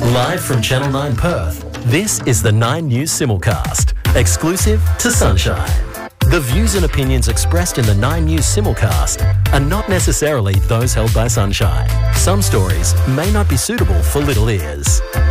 Live from Channel 9 Perth, this is the 9 News Simulcast, exclusive to Sunshine. The views and opinions expressed in the 9 News Simulcast are not necessarily those held by Sunshine. Some stories may not be suitable for little ears.